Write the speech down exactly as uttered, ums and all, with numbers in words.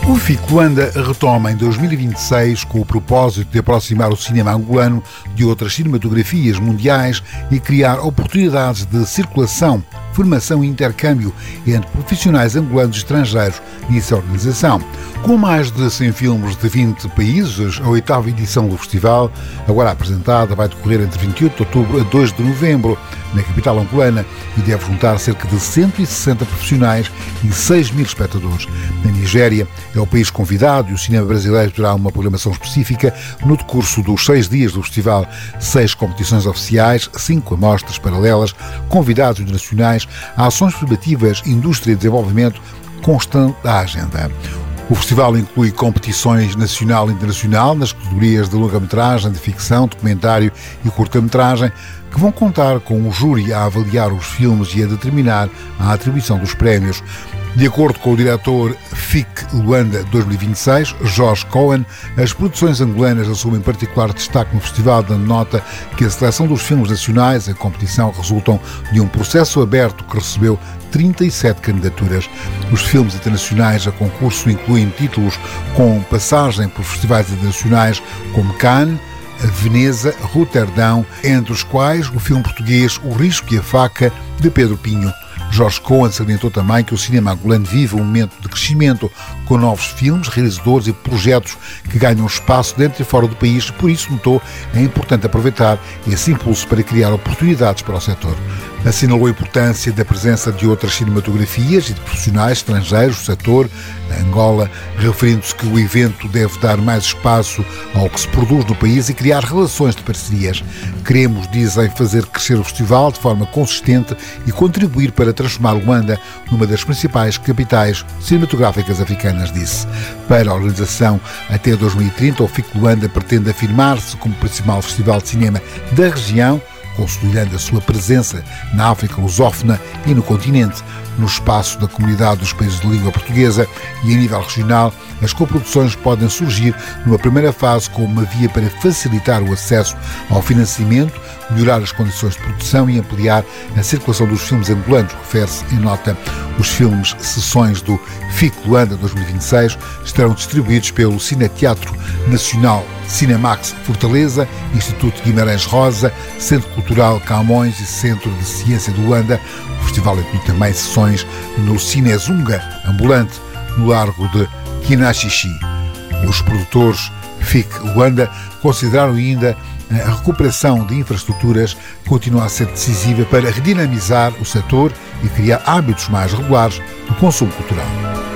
O F I C Luanda retoma em dois mil e vinte e seis com o propósito de aproximar o cinema angolano de outras cinematografias mundiais e criar oportunidades de circulação, formação e intercâmbio entre profissionais angolanos e estrangeiros nessa organização. Com mais de cem filmes de vinte países, a oitava edição do festival, agora apresentada, vai decorrer entre vinte e oito de outubro a dois de novembro, na capital angolana, e deve juntar cerca de cento e sessenta profissionais e seis mil espectadores. Na Nigéria, é o país convidado e o cinema brasileiro terá uma programação específica no decurso dos seis dias do festival. Seis competições oficiais, cinco amostras paralelas, convidados internacionais, ações formativas, indústria e desenvolvimento constam da agenda. O festival inclui competições nacional e internacional nas categorias de longa-metragem, de ficção, documentário e curta-metragem, que vão contar com um júri a avaliar os filmes e a determinar a atribuição dos prémios. De acordo com o diretor F I C Luanda dois mil e vinte e seis, Jorge Cohen, as produções angolanas assumem particular destaque no festival, dando nota que a seleção dos filmes nacionais, a competição, resultam de um processo aberto que recebeu trinta e sete candidaturas. Os filmes internacionais a concurso incluem títulos com passagem por festivais internacionais como Cannes, Veneza, Roterdão, entre os quais o filme português O Risco e a Faca, de Pedro Pinho. Jorge Cohen salientou também que o cinema angolano vive um momento de crescimento, com novos filmes, realizadores e projetos que ganham espaço dentro e fora do país, por isso notou é importante aproveitar esse impulso para criar oportunidades para o setor. Assinalou a importância da presença de outras cinematografias e de profissionais estrangeiros do setor, Angola, referindo-se que o evento deve dar mais espaço ao que se produz no país e criar relações de parcerias. Queremos, dizem, fazer crescer o festival de forma consistente e contribuir para transformar Luanda numa das principais capitais cinematográficas africanas, disse. Para a organização, até dois mil e trinta, o F I C Luanda pretende afirmar-se como principal festival de cinema da região, consolidando a sua presença na África lusófona e no continente, no espaço da comunidade dos países de língua portuguesa, e a nível regional, as coproduções podem surgir numa primeira fase como uma via para facilitar o acesso ao financiamento, melhorar as condições de produção e ampliar a circulação dos filmes angolanos, refere-se em nota. Os filmes sessões do F I C Luanda dois mil e vinte e seis estarão distribuídos pelo Cineteatro Nacional Cinemax Fortaleza, Instituto Guimarães Rosa, Centro Cultural Camões e Centro de Ciência de Luanda. O festival inclui também sessões no Cinezunga ambulante, no Largo de Kinaxixi. Os produtores F I C Luanda consideraram ainda a recuperação de infraestruturas continua a ser decisiva para redinamizar o setor e criar hábitos mais regulares do consumo cultural.